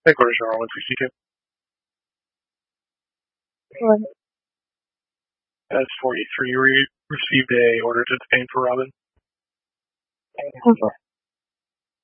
Headquarters are 162. That's 43. You received a order to detain for Robin. Okay.